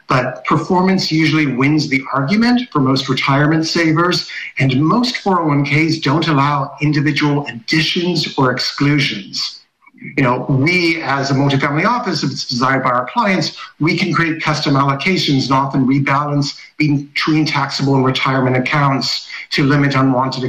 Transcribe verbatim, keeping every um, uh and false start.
but performance usually wins the argument for most retirement savers, and most four oh one k's don't allow individual additions or exclusions. You know, we as a multifamily office, if it's desired by our clients, we can create custom allocations and often rebalance between taxable and retirement accounts to limit unwanted